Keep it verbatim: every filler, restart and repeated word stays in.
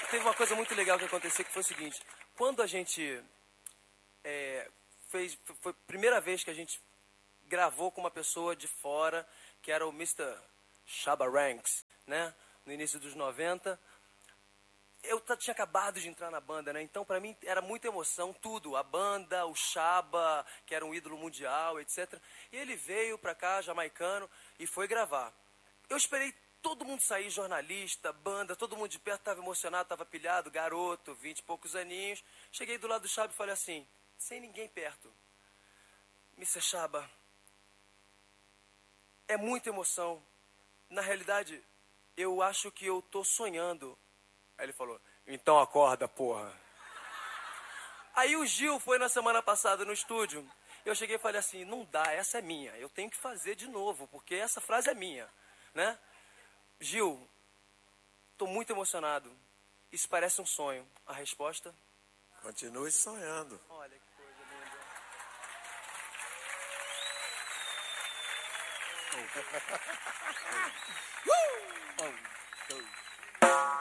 teve uma coisa muito legal que aconteceu, que foi o seguinte. Quando a gente é, fez... Foi a primeira vez que a gente gravou com uma pessoa de fora, que era o mister Shabba Ranks, né? No início dos noventa. Eu tinha acabado de entrar na banda, né? Então, pra mim, era muita emoção, tudo. A banda, o Shabba, que era um ídolo mundial, etcétera. E ele veio pra cá, jamaicano, e foi gravar. Eu esperei todo mundo sair, jornalista, banda, todo mundo de perto estava emocionado, estava pilhado, garoto, vinte e poucos aninhos. Cheguei do lado do Shabba e falei assim, sem ninguém perto. mister Shabba, é muita emoção. Na realidade, eu acho que eu tô sonhando. Aí ele falou, então acorda, porra. Aí o Gil foi na semana passada no estúdio. Eu cheguei e falei assim, não dá, essa é minha. Eu tenho que fazer de novo, porque essa frase é minha, né? Gil, tô muito emocionado. Isso parece um sonho. A resposta? Continue sonhando. Olha que coisa linda. uh! Um, dois.